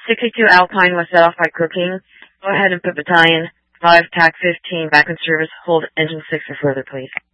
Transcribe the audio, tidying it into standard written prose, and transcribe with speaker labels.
Speaker 1: 62 Alpine was set off by cooking. Go ahead and put battalion 5 TAC 15 back in service. Hold engine 6 for further, please.